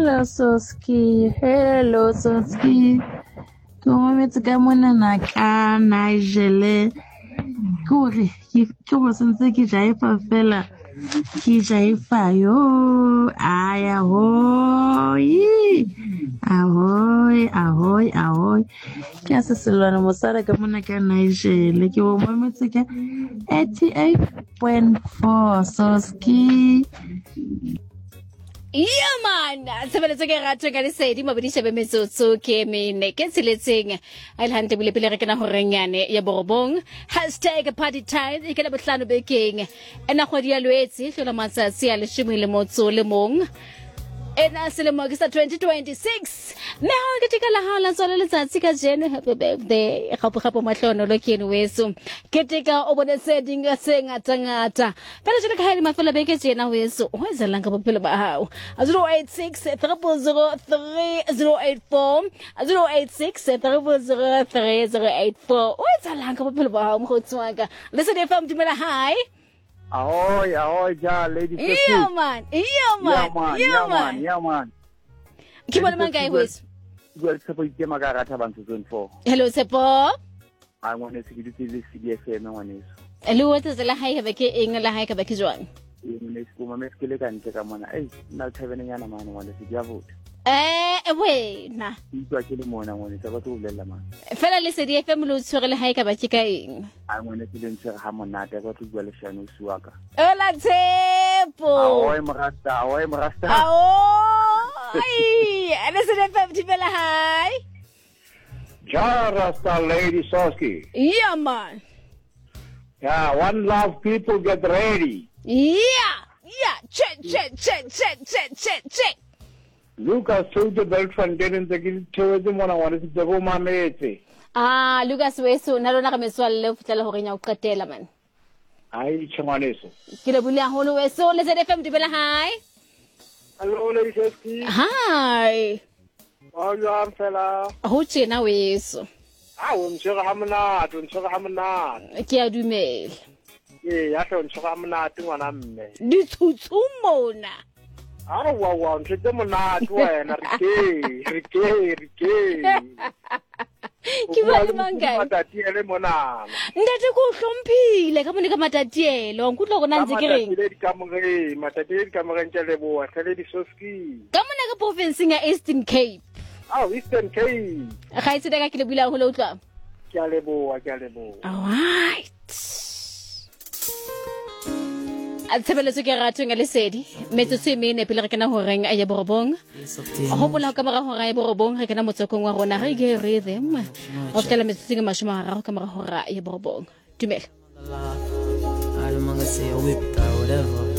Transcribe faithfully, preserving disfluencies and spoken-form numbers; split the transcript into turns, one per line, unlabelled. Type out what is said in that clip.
Hello, Soski. Hello, Soski. Comment tu kamona na ka Nigel? Kore, ke go sentse ke jaifa fela. Ke jaifa yo. Ay ahoy. Ahoy, ahoy, ahoy. Ke a se selwana mosara kamona ka Nigel. Ke bo mametse ke eighty-eight point four Soski.
Yeah man, sebeletsa ke ratwa ka lesedi mabedi shebe metsotso ke mene ke tseletseng a ile hante bile pele re kana ho renyane ya borobong hashtag party time e ke la bohlano bekeng ena kgwedi ya lwetsi hlola matsatsi a leshome le motso le mong ena selemo ke sa twenty twenty-six me ha ke tika la hala tsole letsatsi ka jene happy birthday gapo gapo mahlono lo ke weso ke tika o bone setting a senga tangata pele jele ka hali mafela beke jena weso o ezela nga bophelo ba hao zero eight six zero zero three zero eight four zero eight six zero zero three zero eight four o ezela nga bophelo ba hao mkhotswaka listen if I'm doing a hi.
Ahoy, ahoy, ja, lady.
Yeah, man. Yeah, man.
Yeah, man. Yeah, man. Yeah, man.
Keep on man, guy. Who's?
You are supposed to make a rat about zone four.
Hello, Sepo.
I want to see this C D F A. No one is.
Hello, what is the lahai have a king and lahai have a kizuan?
You school, my skillet and take a man. Hey, not having a man. I want to see your vote.
Eh, away, nah.
You actually more than one is about to let them.
Fella, listen, the F M lose for a hike about chicken.
I want to see them say Hamonat, I got to go to Shanu Suaka.
Oh, that's Sepo.
Oh, I'm Rasta. Oh, I'm Rasta.
Oh, and listen, F M to Bella High.
Ja, Rasta, lady Soski.
Yeah, man.
Yeah, one love, people get ready.
Yeah, yeah, check, check, check, check, check, check, check.
Lucas told the belt from getting the guild to the one I wanted to go my mate.
Ah, Lucas Wesu, Narona Meswal left Telahorina Catela man.
I chamaneso.
Kilabulia Holo Wesu, let's F M to Bella High.
Hello, lady Soski.
Hi.
Oh, you are fella.
Hoche na Wesu.
I won't show Hamana, don't show Hamana.
Kia du mail.
Yeah, I don't show Hamana to one am.
Du Tutumona.
I want to them not when Rike, Rike, Rike.
Kibali mangai. Ndate ku hlompile ka monika matatielo nkutlo go nantse ke reng.
Matatielo ka mongre, matatielo ka mongre ntse lebo, tshele di Soski.
Ka mona ka province ya Eastern Cape.
Oh, Eastern Cape.
Ga itse ka ke le bula go lo tla.
Ke a lebo, ke a lebo.
All right. A tshebeletso ke ratwa nga lesedi metsotso e mene pele re kana ho reng a ya borobong ho bola ka mara ho ra ya borobong re kana motsokong wa rona re ge rhythm of tela metsotso e mashome a raro ka mara ho ra ya borobong dumela
I don't want to say a whip or whatever.